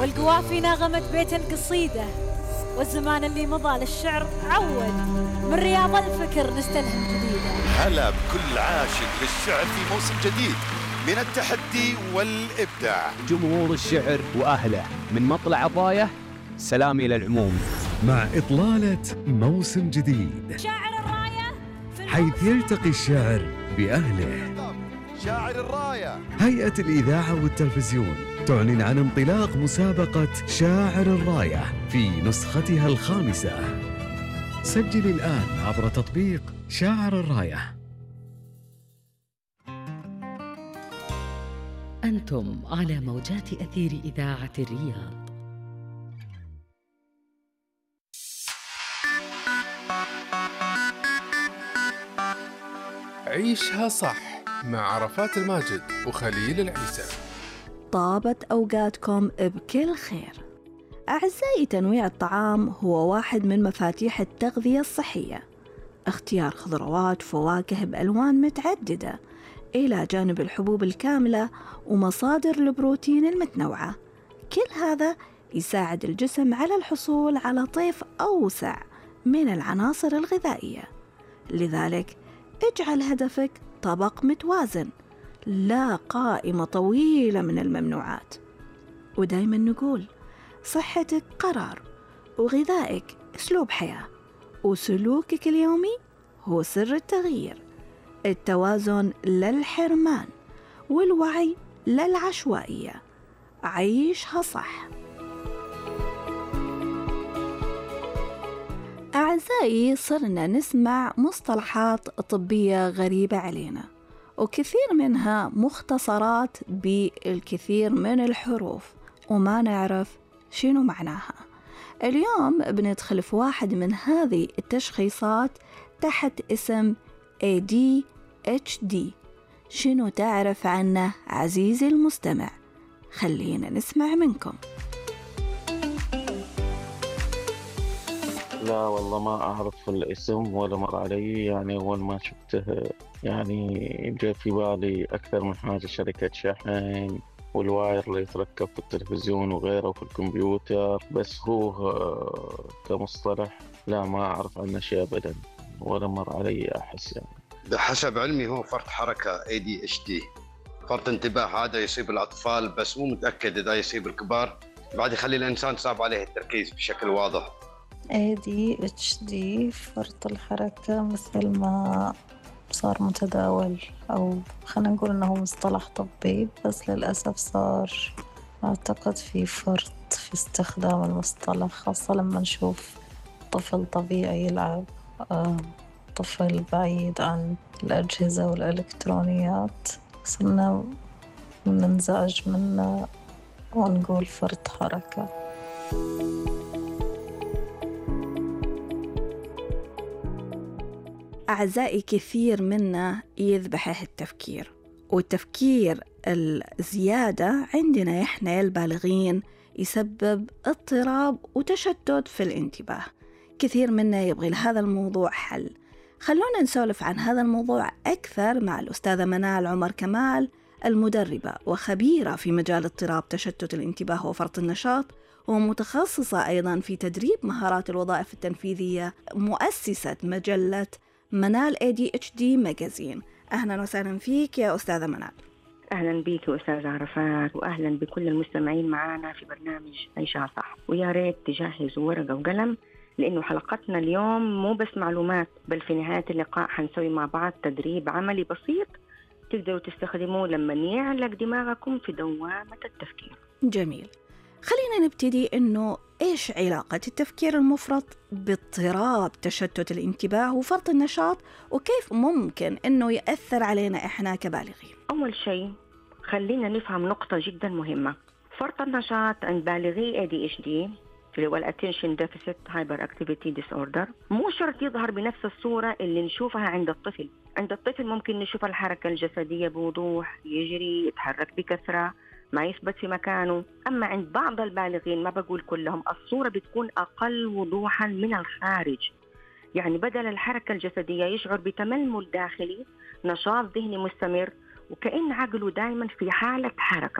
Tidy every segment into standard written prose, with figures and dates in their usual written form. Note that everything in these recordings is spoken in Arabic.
والقوافي ناغمت بيت قصيدة، والزمان اللي مضى للشعر عود، من رياض الفكر نستلهم جديدة. هلا بكل عاشق للشعر في موسم جديد من التحدي والإبداع. جمهور الشعر وأهله من مطلع عطايا سلام إلى العموم، مع إطلالة موسم جديد شاعر الراية حيث يلتقي الشاعر بأهله. شاعر الراية. هيئة الإذاعة والتلفزيون تعلن عن انطلاق مسابقة شاعر الراية في نسختها الخامسة. سجل الآن عبر تطبيق شاعر الراية. أنتم على موجات أثير إذاعة الرياض. عيشها صح مع عرفات الماجد وخليل العيسى. طابت أوقاتكم بكل خير. أعزائي، تنويع الطعام هو واحد من مفاتيح التغذية الصحية. اختيار خضروات وفواكه بألوان متعددة إلى جانب الحبوب الكاملة ومصادر البروتين المتنوعة، كل هذا يساعد الجسم على الحصول على طيف أوسع من العناصر الغذائية. لذلك اجعل هدفك طبق متوازن، لا قائمة طويلة من الممنوعات. ودايما نقول صحتك قرار، وغذائك أسلوب حياة، وسلوكك اليومي هو سر التغيير. التوازن للحرمان، والوعي للعشوائية. عيشها صح. أعزائي، صرنا نسمع مصطلحات طبية غريبة علينا، وكثير منها مختصرات بالكثير من الحروف وما نعرف شنو معناها. اليوم بندخل في واحد من هذه التشخيصات تحت اسم ADHD. شنو تعرف عنه عزيزي المستمع؟ خلينا نسمع منكم. لا والله ما أعرف الاسم ولا مر علي، يعني أول ما شفته يعني جاء في بالي أكثر من حاجة، شركة شحن والواير اللي يتركب في التلفزيون وغيره وفي الكمبيوتر، بس هو كمصطلح لا ما أعرف عنه شيء أبدا ولا مر علي أحس. يعني بحسب علمي هو فرط حركة ADHD، فرط انتباه. هذا يصيب الأطفال بس مو متأكد إذا يصيب الكبار، بعد يخلي الإنسان صعب عليه التركيز بشكل واضح. ADHD فرط الحركة مثل ما صار متداول، أو خلينا نقول أنه مصطلح طبي، بس للأسف صار أعتقد في فرط في استخدام المصطلح، خاصة لما نشوف طفل طبيعي يلعب، طفل بعيد عن الأجهزة والإلكترونيات، صرنا ننزعج منه ونقول فرط حركة. أعزائي، كثير منا يذبحه التفكير، والتفكير الزيادة عندنا إحنا البالغين يسبب اضطراب وتشتت في الانتباه. كثير منا يبغي لهذا الموضوع حل. خلونا نسولف عن هذا الموضوع أكثر مع الأستاذة منال عمر كمال، المدربة وخبيرة في مجال اضطراب تشتت الانتباه وفرط النشاط، ومتخصصة أيضا في تدريب مهارات الوظائف التنفيذية، مؤسسة مجلة منال ADHD ماجازين. أهلا وسهلا فيك يا أستاذة منال. أهلا بيك يا أستاذ عرفات، وأهلا بكل المستمعين معنا في برنامج عيشها صح. ويا ريت تجهزوا ورقة وقلم، لأنه حلقتنا اليوم مو بس معلومات، بل في نهاية اللقاء حنسوي مع بعض تدريب عملي بسيط تقدروا تستخدموه لما يعلق دماغكم في دوامة التفكير. جميل. خلينا نبتدي إنه إيش علاقة التفكير المفرط باضطراب تشتت الانتباه وفرط النشاط، وكيف ممكن إنه يأثر علينا إحنا كبالغين؟ أول شيء خلينا نفهم نقطة جدا مهمة. فرط النشاط عند بالغي ADHD اللي هو Attention Deficit Hyperactivity Disorder مو شرط يظهر بنفس الصورة اللي نشوفها عند الطفل. عند الطفل ممكن نشوف الحركة الجسدية بوضوح، يجري، يتحرك بكثرة، ما يثبت في مكانه. أما عند بعض البالغين، ما بقول كلهم، الصورة بتكون أقل وضوحا من الخارج. يعني بدل الحركة الجسدية يشعر بتململ داخلي، نشاط ذهني مستمر، وكأن عقله دائما في حالة حركة.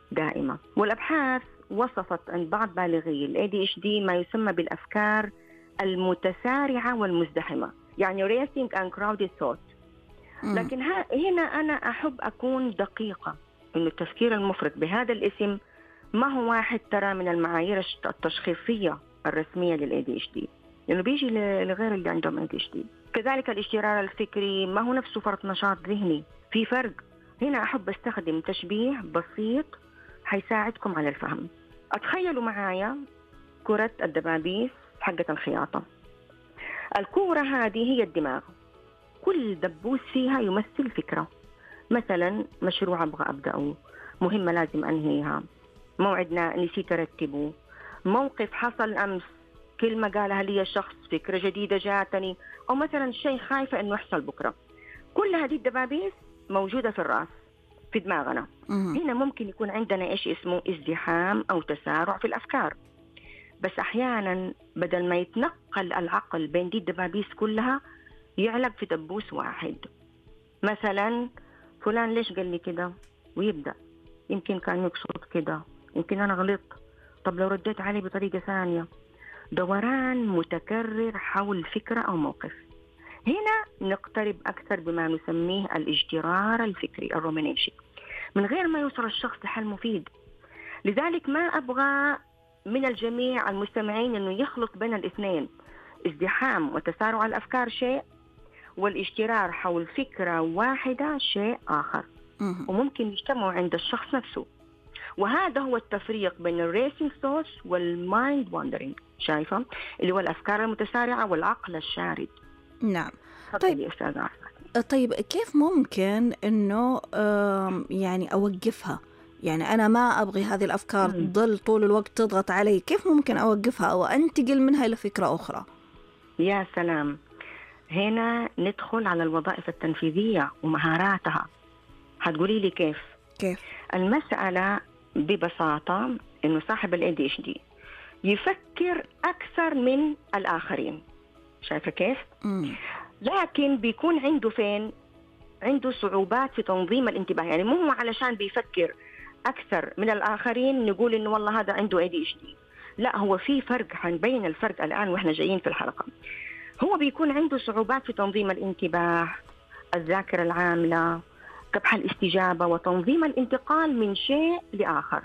دائمة. والأبحاث وصفت عند بعض بالغي ال ADHD ما يسمى بالأفكار المتسارعة والمزدحمة، يعني racing and crowded thoughts. لكن هنا أنا أحب أكون دقيقة إنه التفكير المفرط بهذا الاسم ما هو واحد ترى من المعايير التشخيصية الرسمية لل ADHD، لأنه بيجي لغير اللي عندهم ADHD. كذلك الاجترار الفكري ما هو نفسه فرط نشاط ذهني، في فرق. هنا أحب أستخدم تشبيه بسيط حيساعدكم على الفهم. أتخيلوا معايا كرة الدبابيس حقة الخياطة. الكورة هذه هي الدماغ، كل دبوس فيها يمثل فكرة، مثلا مشروع أبغى أبدأه، مهمة لازم أنهيها، موعدنا نسيت أرتبه، موقف حصل أمس، كلمة قالها لي شخص، فكرة جديدة جاتني، أو مثلا شيء خايفة أنه يحصل بكرة. كل هذه الدبابيس موجودة في الرأس في دماغنا. هنا ممكن يكون عندنا إيش اسمه ازدحام أو تسارع في الأفكار، بس أحيانا بدل ما يتنقل العقل بين دي الدبابيس كلها يعلق في دبوس واحد. مثلا فلان ليش قال لي كده، ويبدأ يمكن كان يقصد كده، يمكن أنا غلطت، طب لو رديت عليه بطريقة ثانية. دوران متكرر حول فكرة أو موقف. هنا نقترب أكثر بما نسميه الاجترار الفكري الرومينيشن، من غير ما يوصل الشخص لحل مفيد. لذلك ما أبغى من الجميع المستمعين أنه يخلط بين الاثنين، ازدحام وتسارع الأفكار شيء، والاجترار حول فكرة واحدة شيء آخر، وممكن يجتمعوا عند الشخص نفسه. وهذا هو التفريق بين الريسينج ثوتس والمايند واندرينج، شايفة؟ اللي هو الأفكار المتسارعة والعقل الشارد. نعم. طيب كيف ممكن إنه يعني أوقفها؟ يعني أنا ما أبغي هذه الأفكار تضل طول الوقت تضغط علي، كيف ممكن أوقفها أو أنتقل منها إلى فكرة أخرى؟ يا سلام، هنا ندخل على الوظائف التنفيذية ومهاراتها. هتقولي لي كيف؟ المسألة ببساطة إنه صاحب ال ADHD يفكر أكثر من الآخرين، شايفة كيف؟ لكن بيكون عنده فين؟ عنده صعوبات في تنظيم الانتباه. يعني مو هو علشان بيفكر أكثر من الآخرين نقول إنه والله هذا عنده ADHD، لا، هو في فرق، حنبين الفرق الآن وإحنا جايين في الحلقة. هو بيكون عنده صعوبات في تنظيم الانتباه، الذاكرة العاملة، كبح الاستجابة، وتنظيم الانتقال من شيء لآخر.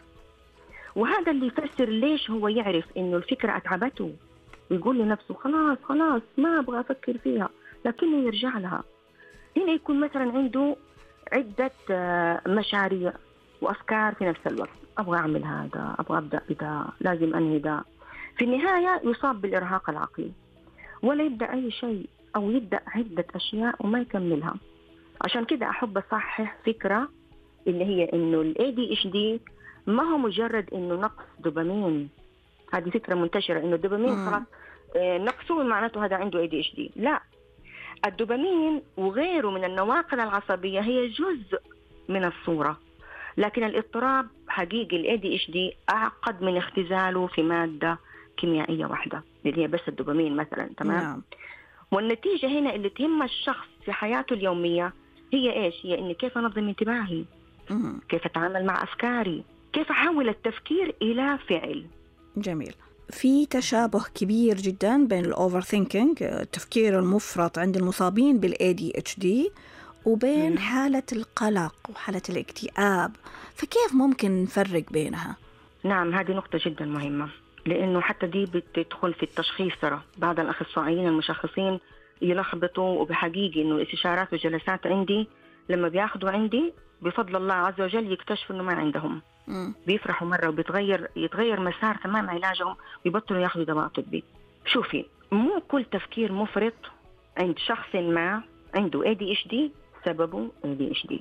وهذا اللي يفسر ليش هو يعرف إنه الفكرة أتعبته ويقول لنفسه خلاص ما أبغى أفكر فيها، لكنه يرجع لها. هنا يكون مثلا عنده عدة مشاريع وأفكار في نفس الوقت، أبغى أعمل هذا، أبغى أبدأ بدا، لازم أنهي دا. في النهاية يصاب بالإرهاق العقلي، ولا يبدأ أي شيء أو يبدأ عدة أشياء وما يكملها. عشان كده أحب أصحح فكرة اللي هي إنه ال ADHD ما هو مجرد إنه نقص دوبامين. هذه فكرة منتشرة إنه الدوبامين خلاص نقصه معناته هذا عنده ADHD. لا، الدوبامين وغيره من النواقل العصبية هي جزء من الصورة، لكن الاضطراب حقيقي ال ADHD أعقد من اختزاله في مادة كيميائية واحدة اللي هي بس الدوبامين مثلا. تمام. والنتيجة هنا اللي تهم الشخص في حياته اليومية هي إيش؟ هي إني كيف أنظم انتباهي، كيف أتعامل مع أفكاري، كيف أحول التفكير إلى فعل. جميل. في تشابه كبير جدا بين الأوفر ثينكينج، التفكير المفرط عند المصابين بال ADHD، وبين حالة القلق وحالة الاكتئاب، فكيف ممكن نفرق بينها؟ نعم، هذه نقطة جدا مهمة، لأنه حتى دي بتدخل في التشخيص. ترى بعض الأخصائيين المشخصين يلخبطوا، وبحقيقي إنه الاستشارات والجلسات عندي لما بياخدوا عندي بفضل الله عز وجل يكتشفوا إنه ما عندهم. بيفرحوا مرة يتغير مسار تمام علاجهم ويبطلوا ياخدوا دواء طبي. شوفي، مو كل تفكير مفرط عند شخص ما عنده ADHD سببه ADHD.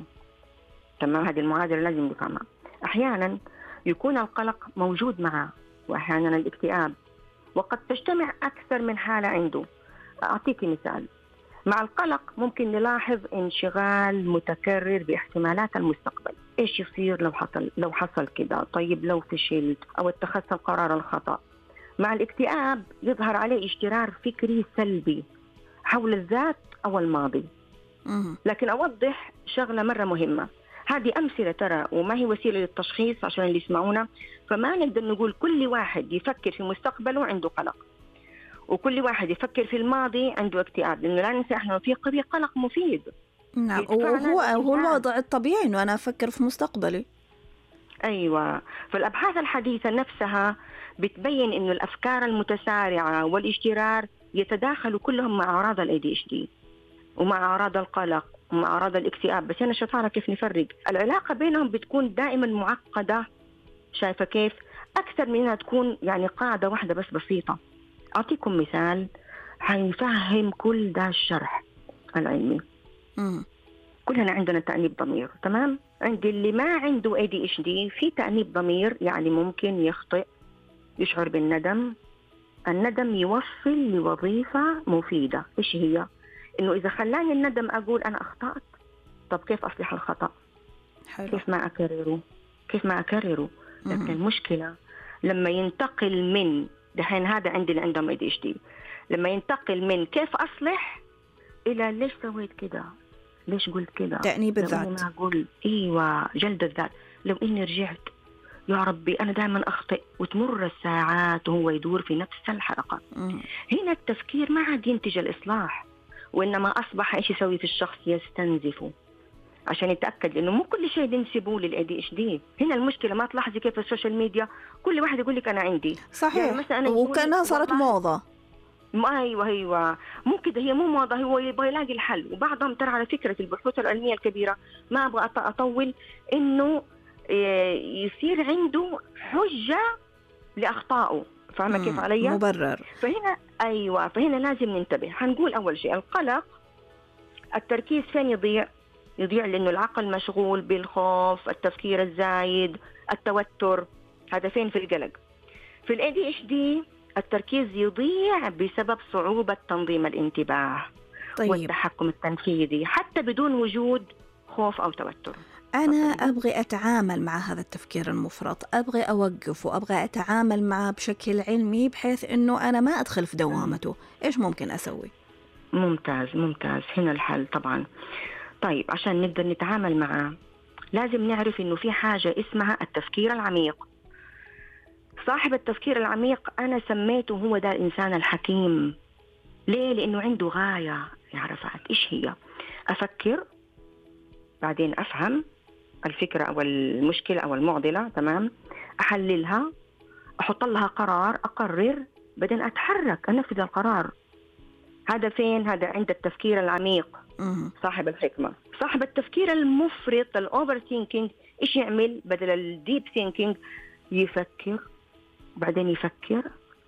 تمام، هذه المعادلة لازم نفهمها. أحيانا يكون القلق موجود معه، وأحيانا الاكتئاب، وقد تجتمع أكثر من حالة عنده. أعطيك مثال. مع القلق ممكن نلاحظ انشغال متكرر باحتمالات المستقبل، إيش يصير لو حصل كده، طيب لو فشلت، أو اتخذت القرار الخطأ. مع الاكتئاب يظهر عليه اجترار فكري سلبي حول الذات أو الماضي. لكن أوضح شغلة مرة مهمة، هذه أمثلة ترى، وما هي وسيلة للتشخيص عشان اللي يسمعونا. فما نقدر نقول كل واحد يفكر في مستقبله عنده قلق، وكل واحد يفكر في الماضي عنده اكتئاب، لأنه لا ننسى إحنا في قلق مفيد. نعم، وهو الوضع الطبيعي إنه أنا أفكر في مستقبلي. أيوة. فالأبحاث الحديثة نفسها بتبين إنه الأفكار المتسارعة والاجترار يتداخلوا كلهم مع أعراض ال ADHD ومع أعراض القلق ومع أعراض الاكتئاب. بس أنا شايفة كيف نفرق العلاقة بينهم، بتكون دائما معقدة، شايفة كيف، أكثر من أنها تكون يعني قاعدة واحدة بس بسيطة. أعطيكم مثال حيفهم كل ده الشرح العلمي. كلنا عندنا تأنيب ضمير، تمام؟ عندي اللي ما عنده ADHD في تأنيب ضمير، يعني ممكن يخطئ، يشعر بالندم. الندم يوصل لوظيفة مفيدة، إيش هي؟ إنه إذا خلاني الندم أقول أنا أخطأت، طب كيف أصلح الخطأ؟ حلو. كيف ما أكرره. لكن المشكلة لما ينتقل من دحين، هذا عندي اللي عندهم ADHD، لما ينتقل من كيف أصلح إلى ليش سويت كده، ليش قلت كده، تأنيب الذات. لو أنا أقول أيوة جلد الذات، لو إني رجعت يا ربي أنا دائما أخطئ، وتمر الساعات وهو يدور في نفس الحلقة. هنا التفكير ما عاد ينتج الإصلاح، وإنما أصبح إيش يسوي في الشخص؟ يستنزفه عشان يتأكد، لأنه مو كل شيء ينسبوه للADHD. هنا المشكلة ما تلاحظي كيف السوشيال ميديا كل واحد يقول لك أنا عندي، صحيح، يعني وكأنها صارت موضة. أيوة مو كده، هي مو موضة، هو يبغى يلاقي الحل. وبعضهم ترى على فكرة البحوث العلمية الكبيرة، ما أبغى أطول، إنه يصير عنده حجة لأخطائه، فاهمة كيف علي؟ مبرر. فهنا لازم ننتبه. هنقول أول شيء القلق، التركيز فين يضيع لأنه العقل مشغول بالخوف، التفكير الزايد، التوتر، هذا فين؟ في القلق. في ال ADHD التركيز يضيع بسبب صعوبة تنظيم الانتباه والتحكم التنفيذي حتى بدون وجود خوف أو توتر. أنا أبغي أتعامل مع هذا التفكير المفرط، أبغي أوقف وأبغي أتعامل معه بشكل علمي بحيث أنه أنا ما أدخل في دوامته. إيش ممكن أسوي؟ ممتاز. هنا الحل طبعا. طيب عشان نقدر نتعامل معه لازم نعرف أنه في حاجة اسمها التفكير العميق. صاحب التفكير العميق أنا سميته هو ده الإنسان الحكيم. ليه؟ لأنه عنده غاية يا عرفات. إيش هي؟ أفكر، بعدين أفهم الفكرة أو المشكلة أو المعضلة، تمام، أحللها، أحط لها قرار، أقرر، بعدين أتحرك، أنفذ القرار. هذا فين؟ هذا عند التفكير العميق، صاحب الحكمة. صاحب التفكير المفرط، الأوفر ثينكينج، إيش يعمل بدل الديب ثينكينج؟ يفكر، بعدين يفكر،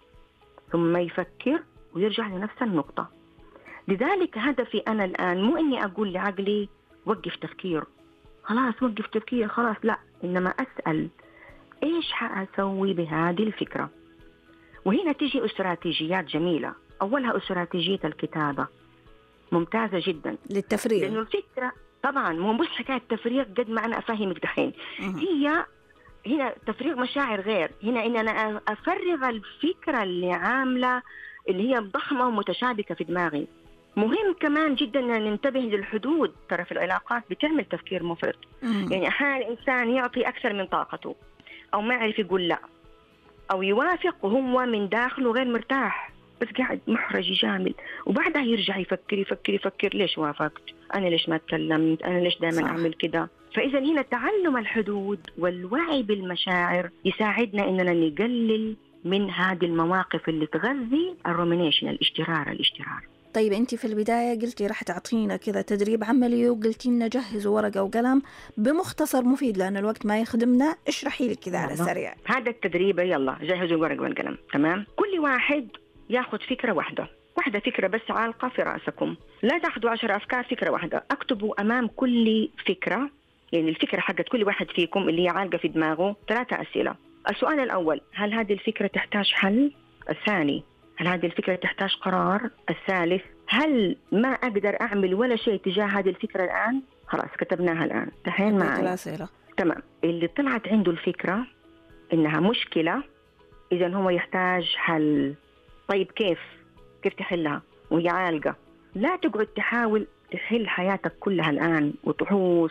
ثم يفكر ويرجع لنفس النقطة. لذلك هدفي أنا الآن مو إني أقول لعقلي وقف تفكير، خلاص وقف تفكير خلاص، لا، إنما أسأل إيش حأسوي بهذه الفكرة. وهنا تيجي استراتيجيات جميلة. أولها استراتيجية الكتابة، ممتازة جدا للتفريغ، لأنه الفكرة طبعا مو بس حكاية تفريغ قد ما أنا أفهمك دحين. هي هنا تفريغ مشاعر غير، هنا إن أنا أفرغ الفكرة اللي عاملة اللي هي ضخمة ومتشابكة في دماغي. مهم كمان جدا أن ننتبه للحدود. ترى في العلاقات بتعمل تفكير مفرط، يعني أحيانا الإنسان يعطي أكثر من طاقته، أو ما يعرف يقول لا، أو يوافق وهو من داخله غير مرتاح، بس قاعد محرج يجامل، وبعدها يرجع يفكر ليش وافقت، أنا ليش ما تكلمت، أنا ليش دائما أعمل كده. فإذا هنا تعلم الحدود والوعي بالمشاعر يساعدنا إننا نقلل من هذه المواقف اللي تغذي الرومينيشن، الاشترار. طيب أنت في البداية قلتي راح تعطينا كذا تدريب عملي، وقلتي لنا جهزوا ورقة وقلم بمختصر مفيد لأن الوقت ما يخدمنا. اشرحي لي كذا على السريع. هذا التدريب، يلا جهزوا الورقة والقلم، تمام. كل واحد ياخذ فكرة واحدة فكرة بس عالقة في رأسكم، لا تاخذوا 10 أفكار، فكرة واحدة. اكتبوا أمام كل فكرة، يعني الفكرة حقت كل واحد فيكم اللي هي عالقة في دماغه 3 أسئلة. السؤال الأول: هل هذه الفكرة تحتاج حل؟ الثاني: هل هذه الفكرة تحتاج قرار؟ الثالث: هل ما أقدر أعمل ولا شيء تجاه هذه الفكرة الآن؟ خلاص كتبناها الآن، دحين معي. تمام. اللي طلعت عنده الفكرة إنها مشكلة، إذن هو يحتاج حل. طيب كيف تحلها وهي عالقة؟ لا تقعد تحاول تحل حياتك كلها الآن وتحوس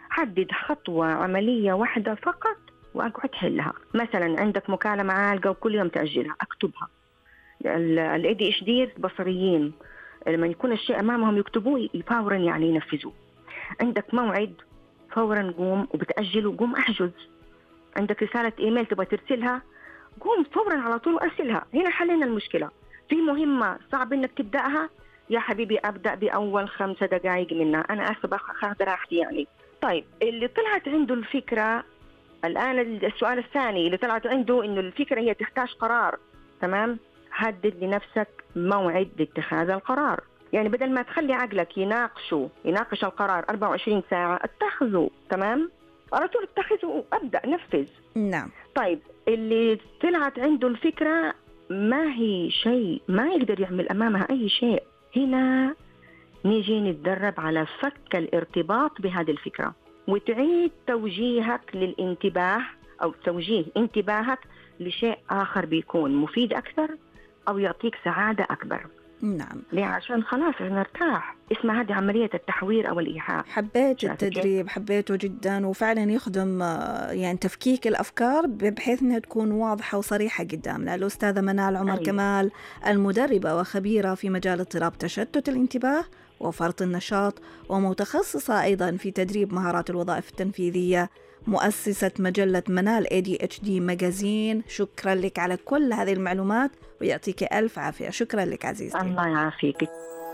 حدد خطوة عملية واحدة فقط وأقعد حلها. مثلا عندك مكالمة عالقة وكل يوم تأجلها، أكتبها. ال ADHD بصريين لما يكون الشيء أمامهم يكتبوه فورا يعني ينفذوه. عندك موعد فورا قوم وبتأجله، قوم أحجز. عندك رسالة إيميل تبغى ترسلها، قوم فورا على طول وأرسلها. هنا حلينا المشكلة. في مهمة صعب إنك تبدأها، يا حبيبي أبدأ بأول 5 دقائق منها، أنا آسف أخذ راحتي يعني. طيب اللي طلعت عنده الفكرة الآن، السؤال الثاني اللي طلعت عنده إنه الفكرة هي تحتاج قرار، تمام؟ حدد لنفسك موعد لاتخاذ القرار. يعني بدل ما تخلي عقلك يناقش القرار 24 ساعة، اتخذه، تمام؟ على طول اتخذه وأبدأ نفذ. نعم. طيب اللي طلعت عنده الفكرة ما هي شيء، ما يقدر يعمل أمامها أي شيء، هنا نيجي نتدرب على فك الارتباط بهذه الفكرة، وتعيد توجيهك للانتباه أو توجيه انتباهك لشيء آخر بيكون مفيد أكثر أو يعطيك سعادة أكبر. نعم. ليه؟ عشان خلاص نرتاح. اسمها هذه عملية التحوير أو الإيحاء. حبيت التدريب، حبيته جدا، وفعلا يخدم يعني تفكيك الأفكار بحيث أنها تكون واضحة وصريحة قدامنا. الأستاذة منال عمر كمال، المدربة وخبيرة في مجال اضطراب تشتت الانتباه وفرط النشاط، ومتخصصة أيضا في تدريب مهارات الوظائف التنفيذية، مؤسسة مجلة منال ADHD ماجازين. شكرا لك على كل هذه المعلومات ويعطيك ألف عافية. شكرا لك عزيزتي. الله يعافيك.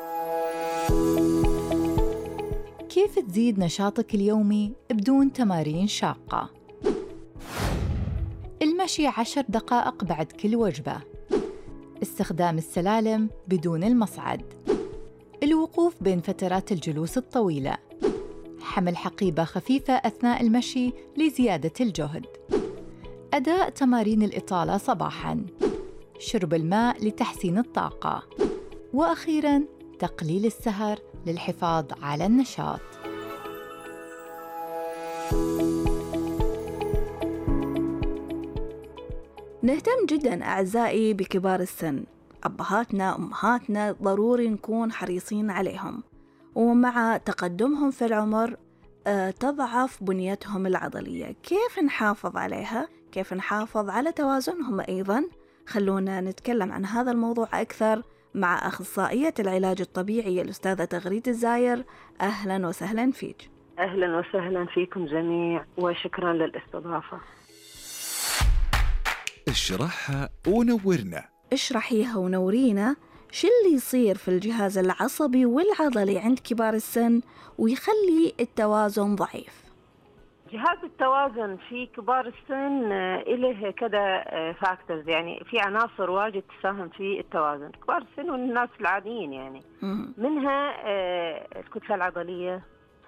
كيف تزيد نشاطك اليومي بدون تمارين شاقة؟ المشي 10 دقائق بعد كل وجبة، استخدام السلالم بدون المصعد، الوقوف بين فترات الجلوس الطويلة، حمل حقيبة خفيفة أثناء المشي لزيادة الجهد، أداء تمارين الإطالة صباحاً، شرب الماء لتحسين الطاقة، وأخيراً تقليل السهر للحفاظ على النشاط. نهتم جداً أعزائي بكبار السن، أبهاتنا أمهاتنا ضروري نكون حريصين عليهم، ومع تقدمهم في العمر تضعف بنيتهم العضلية. كيف نحافظ عليها؟ كيف نحافظ على توازنهم أيضاً؟ خلونا نتكلم عن هذا الموضوع أكثر مع أخصائية العلاج الطبيعي الأستاذة تغريد الزاير. أهلاً وسهلاً فيك. أهلاً وسهلاً فيكم جميع وشكراً للاستضافة. اشرحها ونورنا. اشرحيها ونورينا شو اللي يصير في الجهاز العصبي والعضلي عند كبار السن ويخلي التوازن ضعيف. جهاز التوازن في كبار السن إله كذا فاكتورز، يعني في عناصر واجد تساهم في التوازن كبار السن والناس العاديين، يعني منها الكتلة العضلية،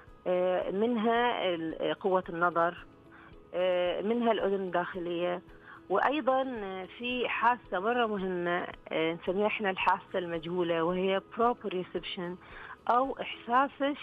منها قوة النظر، منها الأذن الداخلية، وأيضا في حاسة مرة مهمة نسميها احنا الحاسة المجهولة، وهي proprioception أو إحساسش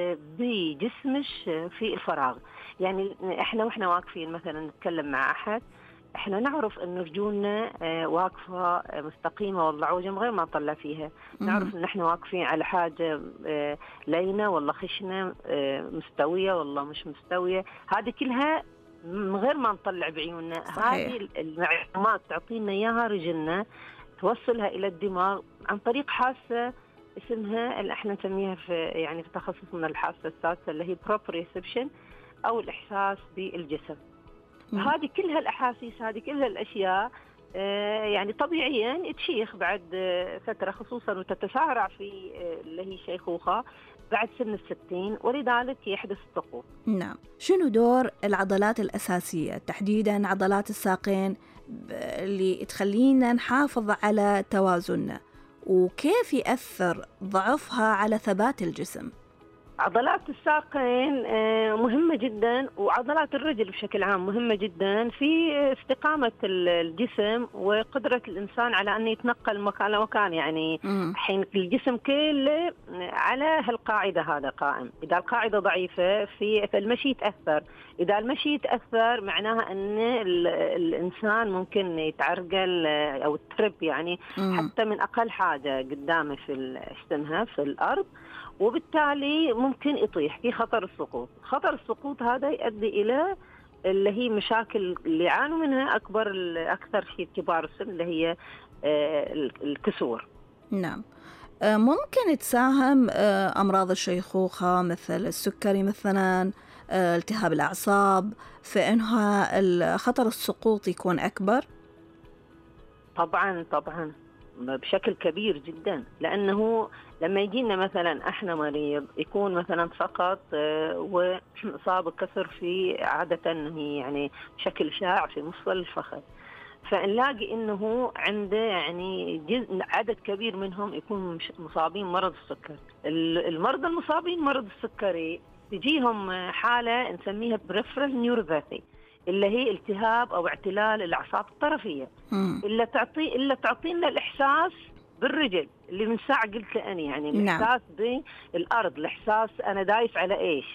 بجسمش في الفراغ. يعني احنا واحنا واقفين مثلا نتكلم مع أحد، احنا نعرف ان رجولنا واقفة مستقيمة والله عوجة من غير ما نطلع فيها، نعرف ان احنا واقفين على حاجة لينة والله خشنة، مستوية والله مش مستوية، هذه كلها من غير ما نطلع بعيوننا. هذه المعلومات تعطينا إياها رجلنا، توصلها إلى الدماغ عن طريق حاسة اسمها اللي احنا نسميها في يعني في تخصصنا الحاسة السادسة اللي هي proprioception أو الإحساس بالجسم. هذه كلها الأحاسيس، هذه كلها الأشياء يعني طبيعيا تشيخ بعد فترة، خصوصا وتتسارع في اللي هي الشيخوخة بعد سن 60، ولذلك يحدث السقوط. نعم. شنو دور العضلات الأساسية تحديدا عضلات الساقين اللي تخلينا نحافظ على توازننا، وكيف يأثر ضعفها على ثبات الجسم؟ عضلات الساقين مهمة جدا، وعضلات الرجل بشكل عام مهمة جدا في استقامة الجسم وقدرة الإنسان على أن يتنقل مكان لمكان. يعني حين الجسم كله على هالقاعدة هذا قائم، إذا القاعدة ضعيفة فالمشي يتأثر، إذا المشي يتأثر معناها أن الإنسان ممكن يتعرقل أو الترب، يعني حتى من أقل حاجة قدامه في اسمها في الأرض، وبالتالي ممكن يطيح في خطر السقوط. خطر السقوط هذا يؤدي إلى اللي هي مشاكل اللي يعانوا منها أكثر في كبار السن، اللي هي الكسور. نعم. ممكن تساهم أمراض الشيخوخة مثل السكري مثلا، التهاب الأعصاب، في أنها خطر السقوط يكون أكبر؟ طبعا بشكل كبير جدا، لأنه لما يجينا مثلا احنا مريض يكون مثلا فقط وصاب كسر في عادة هي يعني بشكل شائع في مفصل الفخذ، فنلاقي انه عنده يعني عدد كبير منهم يكون مصابين مرض السكر. المرضى المصابين مرض السكري تجيهم حالة نسميها بريفرال نيوروباثي، اللي هي التهاب او اعتلال الاعصاب الطرفية، اللي تعطينا الاحساس بالرجل اللي من ساعة قلت له أنا، يعني الإحساس بالأرض، الإحساس أنا دايس على إيش،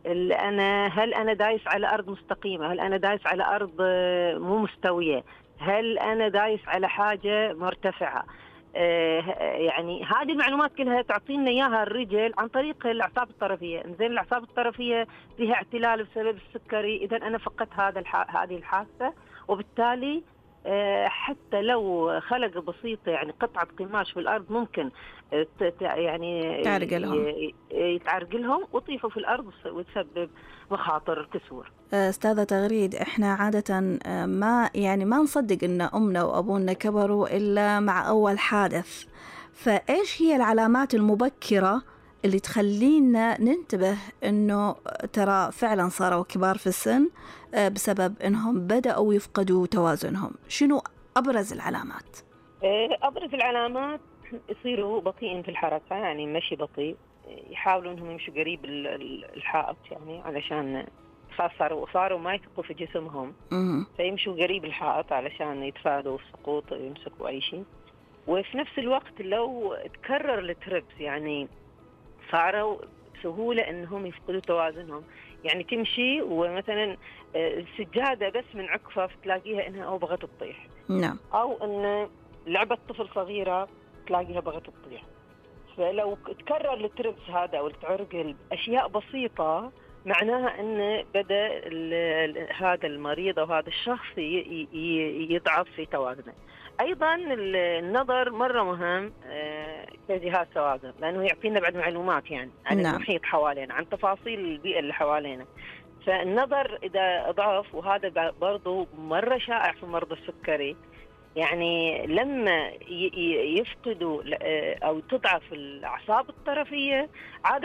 هل أنا دايس على أرض مستقيمة، هل أنا دايس على أرض مو مستوية، هل أنا دايس على حاجة مرتفعة. يعني هذه المعلومات كلها تعطينا إياها الرجل عن طريق الأعصاب الطرفية. إنزين الأعصاب الطرفية فيها اعتلال بسبب السكري، إذا أنا فقدت هذه الحاسة، وبالتالي حتى لو خلقة بسيطة يعني قطعة قماش في الأرض ممكن يعني يتعرقلهم ويطيحوا في الأرض وتسبب مخاطر كسور. أستاذة تغريد، إحنا عادة ما نصدق إن أمنا وأبونا كبروا إلا مع أول حادث، فإيش هي العلامات المبكرة اللي تخلينا ننتبه إنه ترى فعلا صاروا كبار في السن بسبب إنهم بدأوا يفقدوا توازنهم؟ شنو أبرز العلامات؟ أبرز العلامات يصيروا بطيئين في الحركة، يعني مشي بطيء، يحاولوا إنهم يمشوا قريب الحائط، يعني علشان صاروا ما يثقوا في جسمهم، فيمشوا قريب الحائط علشان يتفادوا السقوط يمسكوا أي شيء. وفي نفس الوقت لو تكرر التربس، يعني صاروا بسهولة إنهم يفقدوا توازنهم، يعني تمشي ومثلا السجادة بس من عكفة تلاقيها إنها أو بغت تطيح، نعم، أو إن لعبة طفل صغيرة تلاقيها بغت تطيح. فلو تكرر التربس هذا أو التعرقل أشياء بسيطة، معناها إن بدأ هذا المريض أو هذا الشخص يضعف في توازنه. أيضا النظر مرة مهم كجهاز توازن، لأنه يعطينا بعد معلومات يعني عن المحيط حوالينا، عن تفاصيل البيئة اللي حوالينا. فالنظر إذا ضعف، وهذا برضو مرة شائع في مرضى السكري، يعني لما يفقدوا أو تضعف الأعصاب الطرفية عادة